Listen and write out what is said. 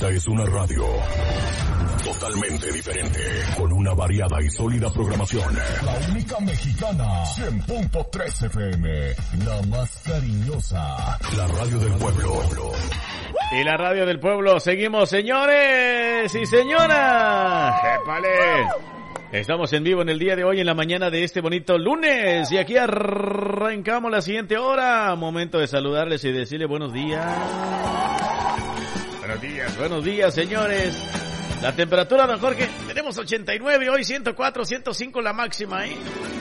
Esta es una radio totalmente diferente, con una variada y sólida programación. La única mexicana, 100.3 FM, la más cariñosa. La radio del pueblo. Y la radio del pueblo, seguimos, señores y señoras. ¡Épale! Estamos en vivo en el día de hoy, en la mañana de este bonito lunes. Y aquí arrancamos la siguiente hora. Momento de saludarles y decirles buenos días. Buenos días, señores. La temperatura, don Jorge, tenemos 89, hoy 104, 105 la máxima, ¿eh?